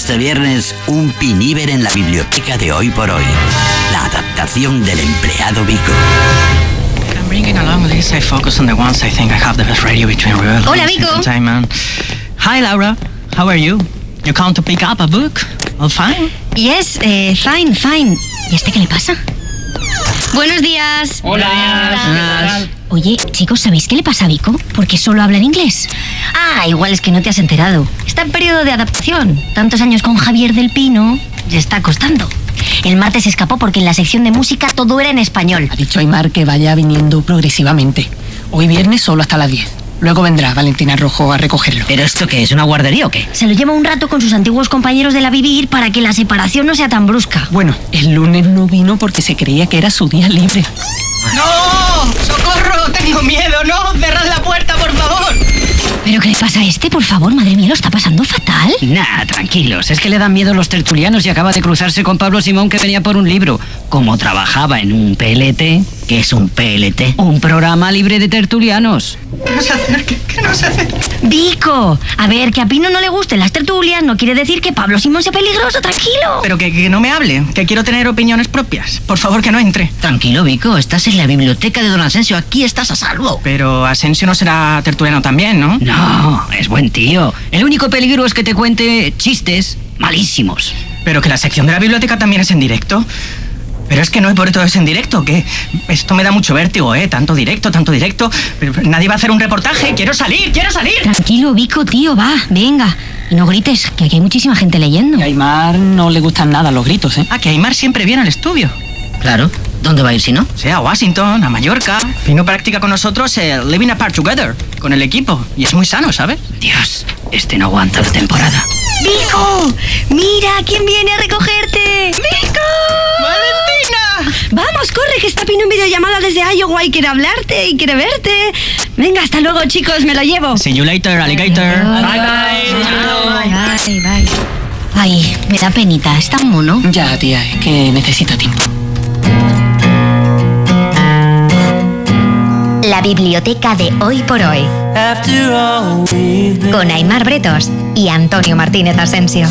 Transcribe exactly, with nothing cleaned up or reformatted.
Este viernes, un piníver en la biblioteca de Hoy por Hoy. La adaptación del empleado Vico. I'm bringing along this. I focus on the ones I think I have the best radio between real Hola, Vico. entertainment. Hi, Laura. How are you? You come to pick up a book? All fine? Yes, eh, fine, fine. ¿Y a este qué le pasa? Buenos días. Hola. Hola. Oye, chicos, ¿sabéis qué le pasa a Vico? Porque solo habla en inglés. Ah, igual es que no te has enterado. Está en periodo de adaptación. Tantos años con Javier del Pino, le está costando. El martes se escapó porque en la sección de música todo era en español. Ha dicho Aimar que vaya viniendo progresivamente. Hoy viernes solo hasta las diez. Luego vendrá Valentina Rojo a recogerlo. ¿Pero esto qué es? ¿Una guardería o qué? Se lo lleva un rato con sus antiguos compañeros de la Vivir para que la separación no sea tan brusca. Bueno, el lunes no vino porque se creía que era su día libre. ¡No! ¡Socorro! ¡Tengo miedo! ¡No! ¡Cerrad la puerta, por favor! ¿Pero qué le pasa a este? Por favor, madre mía, lo está pasando fatal. Nah, tranquilos, es que le dan miedo los tertulianos y acaba de cruzarse con Pablo Simón que venía por un libro. Como trabajaba en un P L T... ¿Qué es un P L T? Un programa libre de tertulianos. ¿Qué nos hace? ¿Qué, qué nos hace? Vico, a ver, que a Pino no le gusten las tertulias no quiere decir que Pablo Simón sea peligroso, tranquilo. Pero que, que no me hable, que quiero tener opiniones propias. Por favor, que no entre. Tranquilo, Vico, estás en la biblioteca de don Asensio, aquí estás a salvo. Pero Asensio no será tertuliano también, ¿no? No, es buen tío. El único peligro es que te cuente chistes malísimos. Pero que la sección de la biblioteca también es en directo. Pero es que no hay por todo es en directo, que esto me da mucho vértigo, ¿eh? Tanto directo, tanto directo. Pero nadie va a hacer un reportaje. ¡Quiero salir, quiero salir! Tranquilo, Vico, tío, va, venga. Y no grites, que aquí hay muchísima gente leyendo. A Aimar no le gustan nada los gritos, ¿eh? Ah, que Aimar siempre viene al estudio. Claro, ¿dónde va a ir si no? O sea, a Washington, a Mallorca. Vino practica con nosotros el Living Apart Together, con el equipo. Y es muy sano, ¿sabes? Dios, este no aguanta la temporada. ¡Vico! ¡Mira quién viene a recogerte! ¡Vico! ¡Valentina! Vamos, corre, que está Pino en videollamada desde Iowa y quiere hablarte y quiere verte. Venga, hasta luego, chicos, me lo llevo. See you later, alligator. Bye, bye. Bye, bye. Ay, me da penita, está un mono. Ya, tía, es que necesita tiempo. La biblioteca de Hoy por Hoy. Con Aimar Bretos y Antonio Martínez Asensio.